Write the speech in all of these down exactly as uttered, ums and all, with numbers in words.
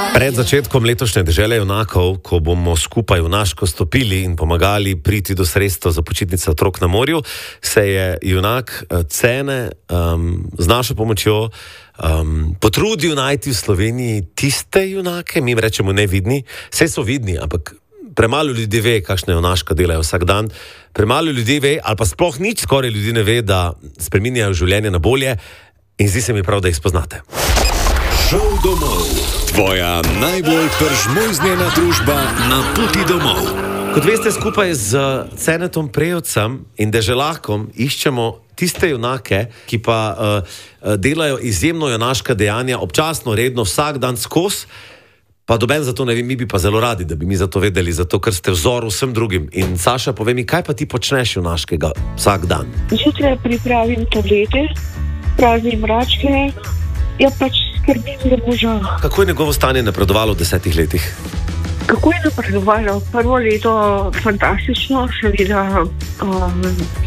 Pred začetkom letošnje dežele junakov, ko bomo skupaj junaško stopili in pomagali priti do sredstva za počitnice otrok na morju, se je junak Cene um, z našo pomočjo um, potrudil najti v Sloveniji tiste junake, mi jim rečemo nevidni, vse so vidni, ampak premalo ljudi ve, kakšne junaška delajo vsak dan, premalo ljudi ve, ali pa sploh nič skoraj ljudi ne ve, da spreminjajo življenje na bolje in zdi se mi prav, da jih spoznate. Šov domov. Tvoja najbolj pržmojznjena družba na poti domov. Kot veste, skupaj z Cenetom Prejovcem in Deželakom iščemo tiste junake, ki pa uh, delajo izjemno junaška dejanja, občasno, redno, vsak dan skozi, pa doben za to ne vem, mi bi pa zelo radi, da bi mi za to vedeli, zato ker ste vzor vsem drugim. In Saša, povej mi, kaj pa ti počneš junaškega vsak dan? Zjutraj pripravim tablete, praznim mračke, ja pač skrbim za moža. Kako je njegovo stanje napredovalo v desetih letih? Kako je napredovalo? Prvo leto fantastično, seveda um,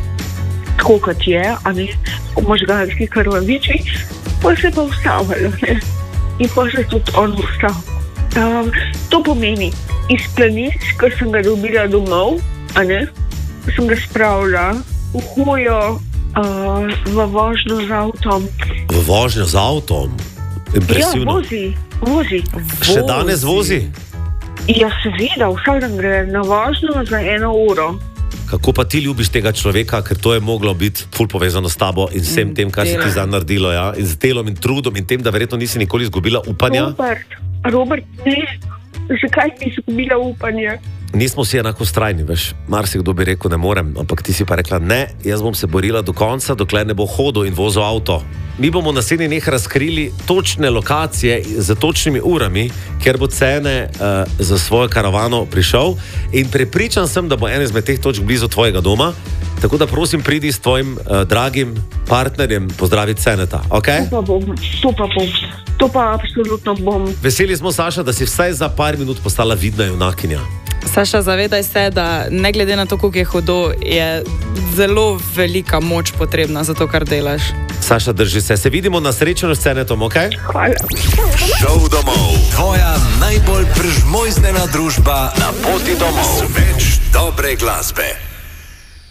tako kot je, a ne možganski krvaviči, pa se pa ustavilo, ne? In pa se tudi on ustal. Um, to pomeni, iz plenic, ko sem ga dobila domov, a ne, sem ga spravila v hojo, uh, v vožnjo z avtom. V vožnjo z avtom? Impresivno. Ja, vozi, vozi. Še danes vozi? Ja, seveda, vsak dan gre na vožnjo za eno uro. Kako pa ti ljubiš tega človeka, ker to je moglo biti ful povezano s tabo in vsem tem, kar si ti zdaj naredilo, ja? In z delom in trudom in tem, da verjetno nisi nikoli izgubila upanja? Robert, Robert, ne, zakaj nisi izgubila upanja? Nismo vsi enako vztrajni, veš, marsikdo bi rekel, ne morem, ampak ti si pa rekla, ne, jaz bom se borila do konca, dokler ne bo hodil in vozil avto. Mi bomo naslednji dneh razkrili točne lokacije z točnimi urami, kjer bo Cene uh, za svojo karavano prišel in prepričan sem, da bo ena izmed teh točk blizu tvojega doma, tako da prosim, pridi s tvojim uh, dragim partnerjem pozdraviti Ceneta, ok? To pa bom, to pa bom, to pa absolutno bom. Veseli smo, Saša, da si vsaj za par minut postala vidna junakinja. Saša, zavedaj se, da ne glede na to, koliko je hudo, je zelo velika moč potrebna za to, kar delaš. Saša, drži se. Se vidimo na srečanju s Cenetom, ok? Hvala. Šov domov. Tvoja najbolj pržmojznjena družba na poti domov. Več dobre glasbe.